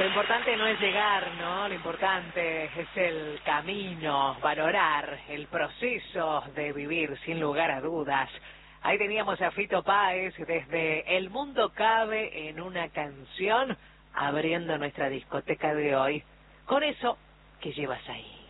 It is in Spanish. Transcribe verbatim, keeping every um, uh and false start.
Lo importante no es llegar, ¿no? Lo importante es el camino, valorar el proceso de vivir, sin lugar a dudas. Ahí teníamos a Fito Páez desde El Mundo Cabe en una canción, abriendo nuestra discoteca de hoy. Con eso que llevas ahí.